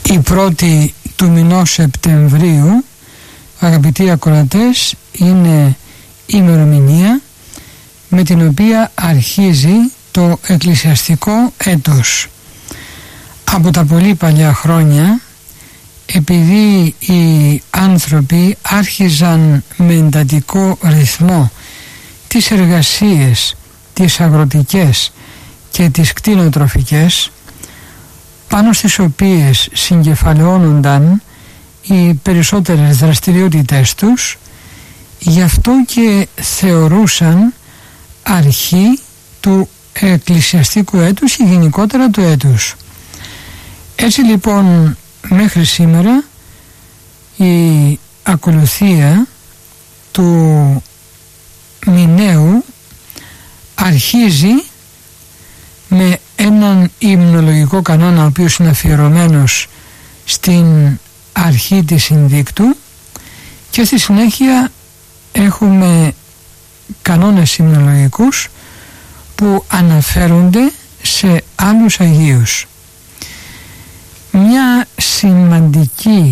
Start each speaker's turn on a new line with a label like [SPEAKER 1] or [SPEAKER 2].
[SPEAKER 1] Η πρώτη του μηνός Σεπτεμβρίου, αγαπητοί ακροατές, είναι η ημερομηνία με την οποία αρχίζει το εκκλησιαστικό έτος. Από τα πολύ παλιά χρόνια, επειδή οι άνθρωποι άρχιζαν με εντατικό ρυθμό τις εργασίες, τις αγροτικές και τις κτηνοτροφικές, πάνω στις οποίες συγκεφαλαιώνονταν οι περισσότερες δραστηριότητες τους, γι' αυτό και θεωρούσαν αρχή του εκκλησιαστικού έτους ή γενικότερα του έτους. Έτσι λοιπόν μέχρι σήμερα η ακολουθία του μηναίου αρχίζει με έναν υμνολογικό κανόνα, ο οποίος είναι αφιερωμένος στην αρχή της συνδίκτου, και στη συνέχεια έχουμε κανόνες υμνολογικούς που αναφέρονται σε άλλους Αγίους. Μια σημαντική